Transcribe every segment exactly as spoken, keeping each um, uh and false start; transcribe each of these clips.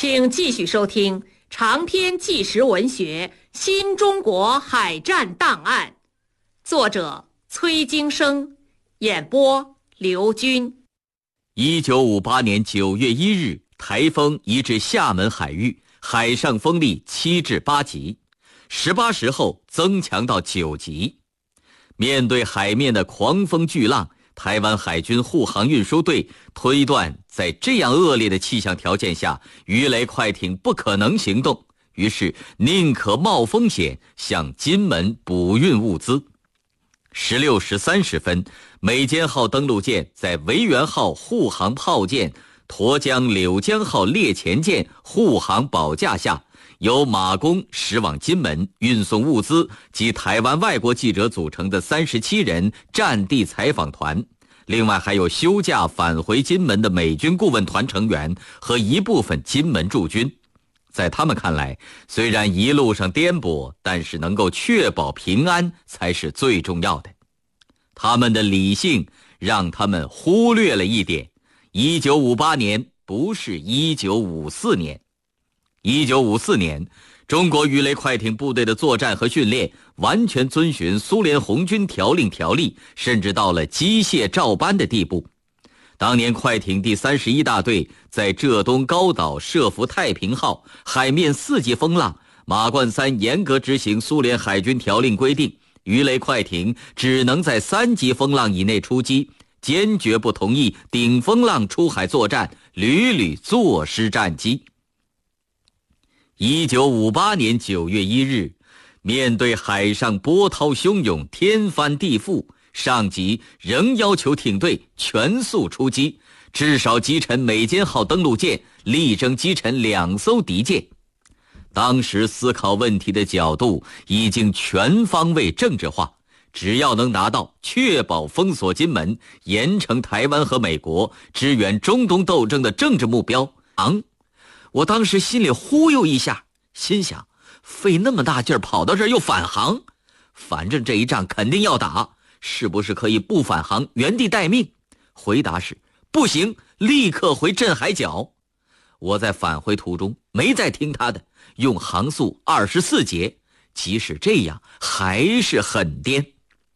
请继续收听长篇纪实文学《新中国海战档案》，作者崔京生，演播刘军。 一九五八年九月一日，台风移至厦门海域，海上风力七至八级，十八时后增强到九级。面对海面的狂风巨浪，台湾海军护航运输队推断，在这样恶劣的气象条件下，鱼雷快艇不可能行动，于是宁可冒风险向金门补运物资。十六时三十分，美坚号登陆舰在维园号护航炮舰、沱江柳江号列前舰护航保驾下，由马公驶往金门运送物资及台湾外国记者组成的三十七人战地采访团，另外还有休假返回金门的美军顾问团成员和一部分金门驻军。在他们看来，虽然一路上颠簸，但是能够确保平安才是最重要的。他们的理性让他们忽略了一点，一九五八年不是一九五四年。一九五四年，中国鱼雷快艇部队的作战和训练完全遵循苏联红军条令条例，甚至到了机械照搬的地步。当年快艇第三十一大队在浙东高岛设伏太平号，海面四级风浪，马冠三严格执行苏联海军条令规定，鱼雷快艇只能在三级风浪以内出击，坚决不同意顶风浪出海作战，屡屡坐失战机。一九五八年九月一日，面对海上波涛汹涌，天翻地覆，上级仍要求艇队全速出击，至少击沉美坚号登陆舰，力争击沉两艘敌舰。当时思考问题的角度已经全方位政治化，只要能达到确保封锁金门、严惩台湾和美国、支援中东斗争的政治目标。昂，我当时心里忽悠一下，心想，费那么大劲儿跑到这儿又返航，反正这一仗肯定要打，是不是可以不返航，原地待命？回答是不行，立刻回镇海角。我在返回途中没再听他的，用航速二十四节，即使这样还是很颠。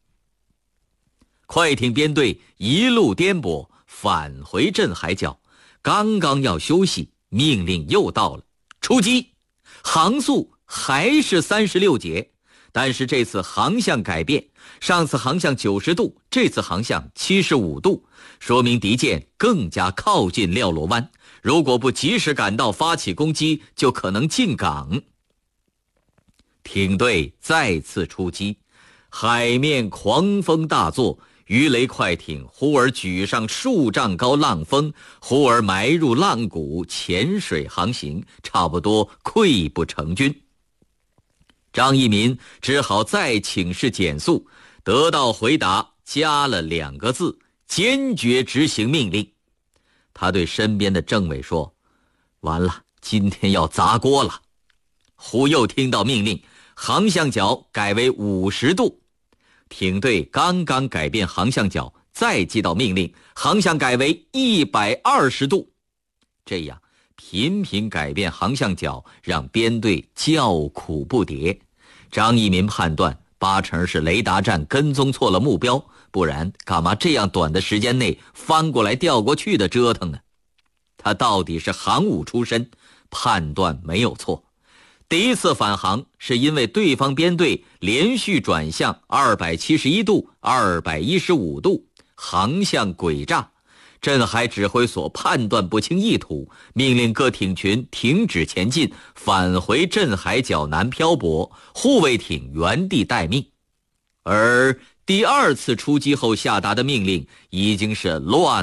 快艇编队一路颠簸返回镇海角，刚刚要休息，命令又到了，出击。航速还是三十六节，但是这次航向改变，上次航向九十度，这次航向七十五度，说明敌舰更加靠近廖罗湾，如果不及时赶到发起攻击，就可能进港。艇队再次出击，海面狂风大作，鱼雷快艇忽而举上数丈高浪峰，忽而埋入浪谷，潜水航行，差不多溃不成军。张一民只好再请示减速，得到回答加了两个字：坚决执行命令。他对身边的政委说，完了，今天要砸锅了。忽又听到命令，航向角改为五十度。艇队刚刚改变航向角，再接到命令，航向改为一百二十度。这样频频改变航向角，让编队叫苦不迭。张一民判断，八成是雷达站跟踪错了目标，不然干嘛这样短的时间内翻过来调过去的折腾呢？他到底是航武出身，判断没有错。第一次返航是因为对方编队连续转向二百七十一度、二百一十五度，航向诡诈。镇海指挥所判断不清意图，命令各艇群停止前进，返回镇海角南漂泊，护卫艇原地待命。而第二次出击后下达的命令已经是乱